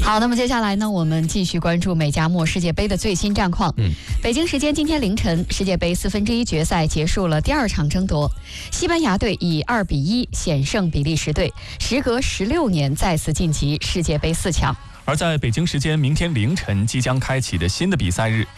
好，那么接下来呢，我们继续关注美加墨世界杯的最新战况。北京时间今天凌晨，世界杯1/4决赛结束了第2场争夺，西班牙队以2-1险胜比利时队，时隔16年再次晋级世界杯4强。 而在北京时间明天凌晨即将开启的新的比赛日，